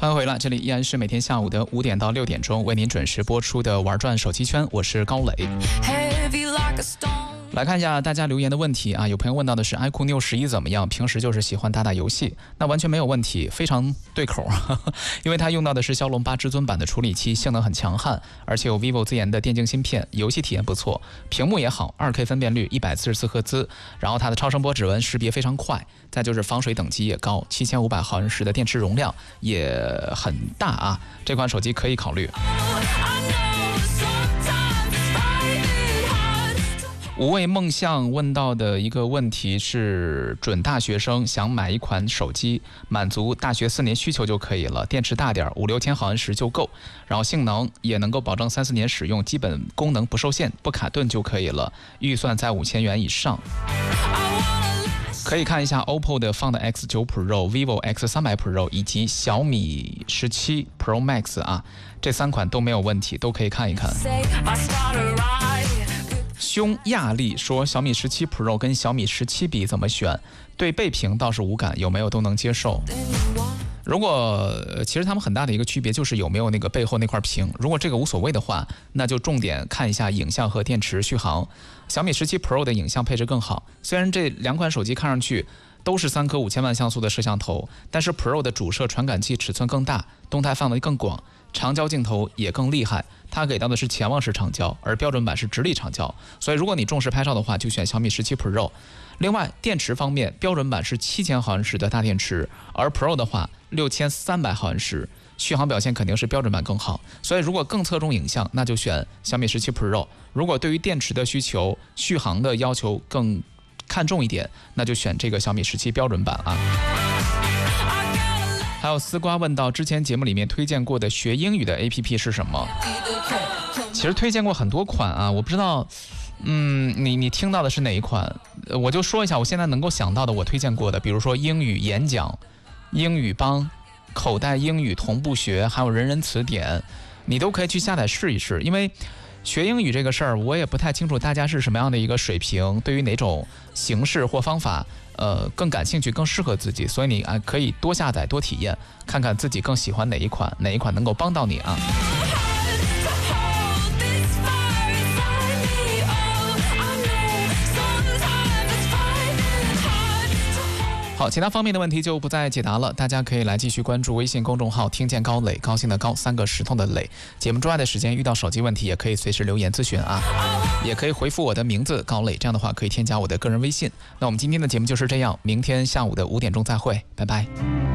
欢迎回来，这里依然是每天下午的5点到6点钟为您准时播出的玩转手机圈，我是高磊。来看一下大家留言的问题啊，有朋友问到的是 iQOO Neo 11怎么样？平时就是喜欢打打游戏，那完全没有问题，非常对口，因为它用到的是骁龙8至尊版的处理器，性能很强悍，而且有 vivo 自研的电竞芯片，游戏体验不错，屏幕也好 2K 分辨率144赫兹，然后它的超声波指纹识别非常快，再就是防水等级也高，7500毫安时的电池容量也很大啊，这款手机可以考虑。无畏梦想问到的一个问题是，准大学生想买一款手机，满足大学4年需求就可以了，电池大点5、6千毫安时就够，然后性能也能够保证3、4年使用，基本功能不受限，不卡顿就可以了，预算在5000元以上。可以看一下 OPPO 的 Find X9 Pro、vivo X300 Pro 以及小米17 Pro Max 啊，这3款都没有问题，都可以看一看。匈亚利说小米17 Pro 跟小米17比怎么选？对背屏倒是无感，有没有都能接受。如果其实他们很大的一个区别就是有没有那个背后那块屏，如果这个无所谓的话，那就重点看一下影像和电池续航。小米17 Pro 的影像配置更好，虽然这2款手机看上去都是3颗5000万像素的摄像头，但是 Pro 的主摄传感器尺寸更大，动态范围更广，长焦镜头也更厉害，它给到的是潜望式长焦，而标准版是直立长焦，所以如果你重视拍照的话，就选小米17 Pro。另外电池方面，标准版是7000毫安时的大电池，而 Pro 的话6300毫安时，续航表现肯定是标准版更好，所以如果更侧重影像，那就选小米17 Pro。如果对于电池的需求、续航的要求更看重一点，那就选这个小米17标准版啊。还有丝瓜问到之前节目里面推荐过的学英语的 APP 是什么？其实推荐过很多款啊，我不知道你听到的是哪一款？我就说一下我现在能够想到的我推荐过的，比如说英语演讲、英语帮、口袋英语同步学，还有人人词典，你都可以去下载试一试。因为学英语这个事儿，我也不太清楚大家是什么样的一个水平，对于哪种形式或方法更感兴趣，更适合自己，所以你可以多下载多体验，看看自己更喜欢哪一款能够帮到你啊。好，其他方面的问题就不再解答了，大家可以来继续关注微信公众号听见高磊，高兴的高，3个石头的磊。节目之外的时间遇到手机问题也可以随时留言咨询啊，也可以回复我的名字高磊，这样的话可以添加我的个人微信。那我们今天的节目就是这样，明天下午的5点钟再会，拜拜。